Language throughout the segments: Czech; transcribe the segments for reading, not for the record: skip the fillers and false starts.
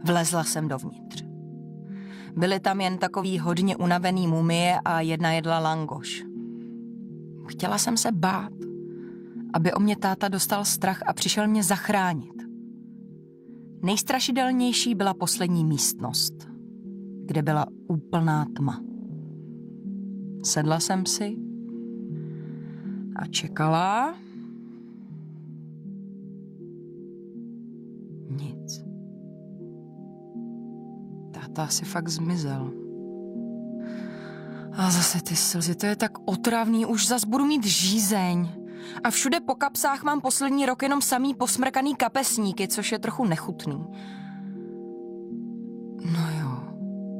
Vlezla jsem dovnitř. Byly tam jen takový hodně unavený mumie a jedna jedla langoš. Chtěla jsem se bát, aby o mě táta dostal strach a přišel mě zachránit. Nejstrašidelnější byla poslední místnost, kde byla úplná tma. Sedla jsem si a čekala. Nic. Táta asi fakt zmizel. A zase ty slzy, to je tak otravný, už zas budu mít žízeň. A všude po kapsách mám poslední rok jenom samý posmrkaný kapesníky, což je trochu nechutný. No jo.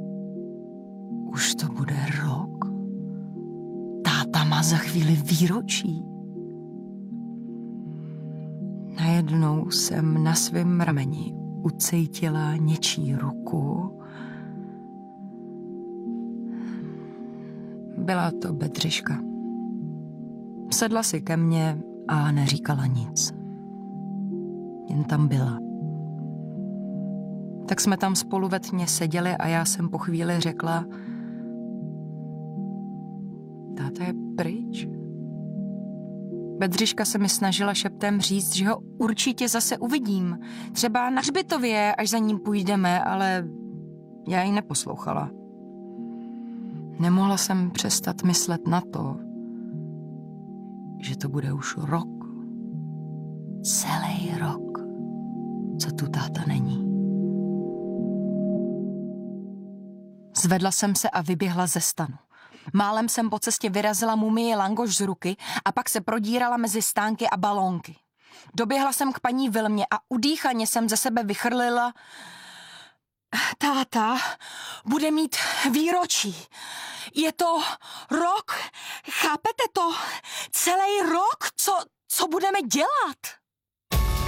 Už to bude rok. Táta má za chvíli výročí. Najednou jsem na svém rameni ucítila něčí ruku. Byla to Bedřiška. Sedla si ke mně a neříkala nic. Jen tam byla. Tak jsme tam spolu ve tmě seděli a já jsem po chvíli řekla: táta je pryč. Bedřiška se mi snažila šeptem říct, že ho určitě zase uvidím. Třeba na hřbitově, až za ním půjdeme, ale já ji neposlouchala. Nemohla jsem přestat myslet na to, že to bude už rok. Celý rok, co tu táta není. Zvedla jsem se a vyběhla ze stanu. Málem jsem po cestě vyrazila mumii langoš z ruky a pak se prodírala mezi stánky a balónky. Doběhla jsem k paní Vilmě a udýchaně jsem ze sebe vychrlila: táta bude mít výročí. Je to rok, chápete to? Celý rok, co budeme dělat?